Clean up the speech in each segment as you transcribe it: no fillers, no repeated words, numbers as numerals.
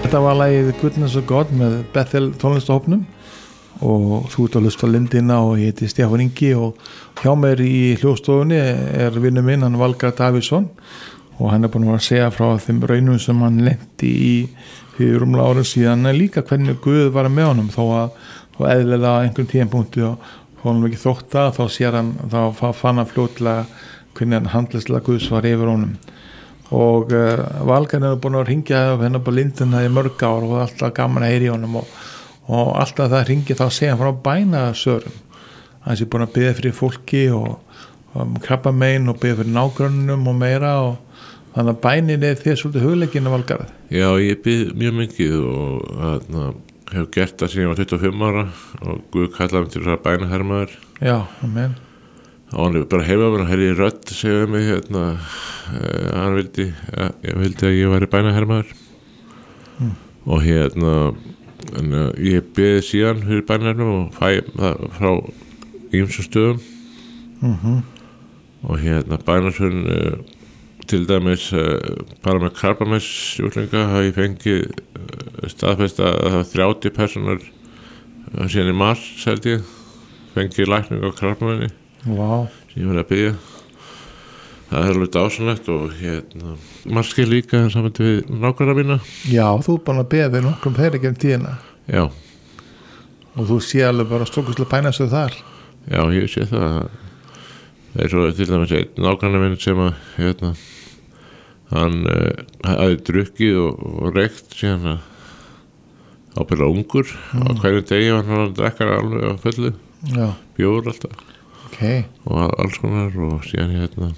Þetta var lagið Goodness of God með Bethel tónlistahópnum og þú ert að hlusta á Lindina og ég heiti Stefán Ingi og hjá mér í hljóðstofunni vinur minn, hann Valgarð Davíðsson og hann búinn að segja frá þeim raunum sem hann lenti í fyrir rúmlega árum síðan en líka hvernig Guð var með honum þó eðlilega á einhverjum tímapunkti og honum ekki þótt að þá fann hann fljótlega hvernig hann handleyslega Guðs var yfir honum og Valgarð búinn að ringja hennar på Lindina í mörg ár og alltaf gaman að heyra í honum og alltaf það ringi þá segja hann frá bænasörum hann sé búinn að biðja fyrir fólki og krabbamein og biðja fyrir nágrönnum og meira og þannig að bænin þér svolítið hugleikinn Valgarð. Já, ég bið mjög mikið og hef gert það síðan ég var 25 ára og Guð kallaði mig til að bænahermaður. Já, amen. Og hann bara heima mér og heyri rödd segja mig hann vildi að ég væri bænahermaður og en ég beði síðan fyrir bænarnum og fæ það frá ýmsum stöðum og bænarsvörn til dæmis bara með krabbameinssjúklinga hafa ég fengið staðfest að það var 30 personar síðan í mars held ég fengið lækning á krabbameini sem ég var að biðja það alveg dásanlegt og margir líka saman við nágranna mína. Já, þú búinn að beða við nokkrum þeirra gegnum tíðina. Já. Og þú sé alveg bara stórkostlega bænastöð þar. Já, ég sé það. Það svo til dæmis einn nágranna minn sem að hann hafði drukkið og reykt síðan ábyrða ungur á hverjum degi var hann að drekka alveg á fullu. Já. Bjór alltaf. Okay. Og alls konar og síðan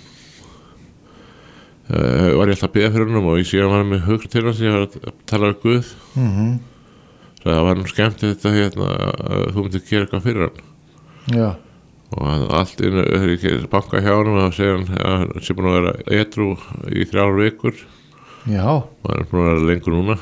var ég alltaf að biðja fyrir hennum og ég síðan var með hugr til hans ég var að tala við Guð það var nú skemmt þetta að þú myndir gera eitthvað fyrir hann já og allt þegar ég banka hjá hann og segja hann að hann sé búin að vera edrú í 3 vikur já og hann búin að vera lengur núna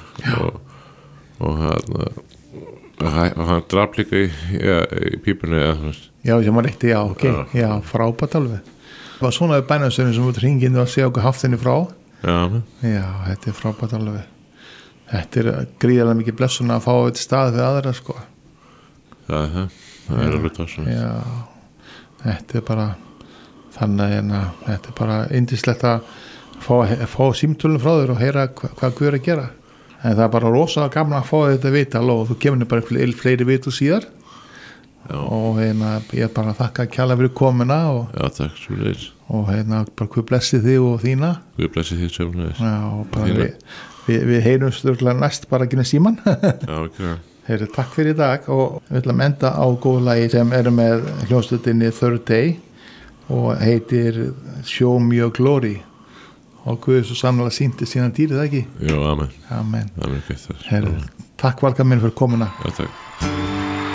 og hann draf líka í pípunni já, sem var eitt, já, ok já, frábært alveg það var svona bænastöðin sem út hringin og að segja okkur haft henni frá já, þetta frábært alveg þetta gríðarlega mikið blessun að fá þetta stað við aðra sko það alveg tóðsum já, þetta bara þannig að þetta bara yndislegt að fá símtölum frá þér og heyra hvað Guð að gera en það bara rosalega gaman að fá þetta vita og þú kemur bara fleiri vitu síðar já. Og ég bara þakka kjalla fyrir komuna og, já, takk svolítið og bara Guð blessi þig og þína Guð blessi þig svolítið já, og bara við heyrum stjórnlega næst bara ekki með síman já, okay. Heyri, takk fyrir í dag og við ætlum að enda á góðu lagi sem eru með hljómsveitinni Third Day og heitir Show Me Your Glory og Guð svo sannlega sýndi sína dýrið ekki? Jú, amen Amen. Amen Heyri, takk Valgarð minn fyrir komuna já, takk